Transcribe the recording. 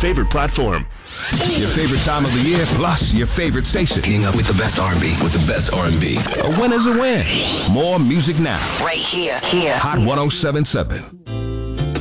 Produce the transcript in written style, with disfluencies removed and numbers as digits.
favorite platform. Your favorite time of the year, plus your favorite station. Keeping up with the best R&B, with the best R&B. A win is a win. More music now. Right here. Hot 107.7.